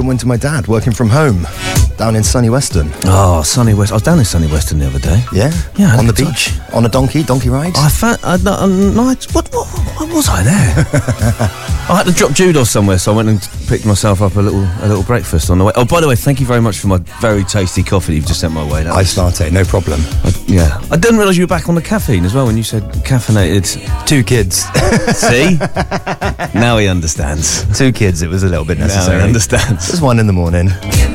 good morning to my dad, working from home, down in sunny Weston. Oh, sunny West. I was down in sunny Weston the other day. Yeah? Yeah. On the beach? On a donkey ride? I found... What was I there? I had to drop Jude off somewhere, so I went and picked myself up a little breakfast on the way. Oh, by the way, thank you very much for my very tasty coffee you've just sent my way. Iced latte, no problem. I didn't realise you were back on the caffeine as well when you said caffeinated. 2 kids. See? Now he understands. 2 kids, it was a little bit necessary. Now he understands. There's 1 in the morning.